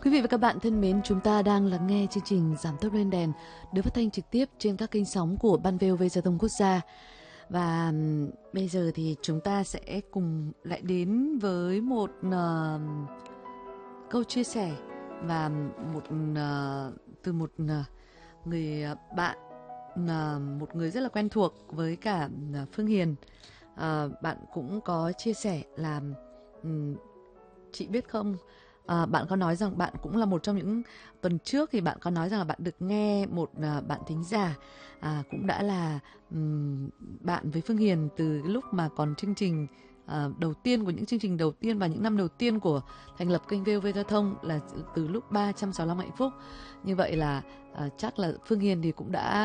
Quý vị và các bạn thân mến, chúng ta đang lắng nghe chương trình Giảm tốc lên đèn được phát thanh trực tiếp trên các kênh sóng của Ban VOV Giao thông Quốc gia. Và bây giờ thì chúng ta sẽ cùng lại đến với một câu chia sẻ và từ một người bạn, một người rất là quen thuộc với cả Phương Hiền. Bạn cũng có chia sẻ là chị biết không, bạn có nói rằng bạn cũng là một trong những tuần trước thì bạn có nói rằng là bạn được nghe một bạn thính giả cũng đã là bạn với Phương Hiền từ lúc mà còn chương trình đầu tiên của những chương trình đầu tiên và những năm đầu tiên của thành lập kênh VOV Giao thông là từ lúc 365 hạnh phúc. Như vậy là chắc là Phương Hiền thì cũng đã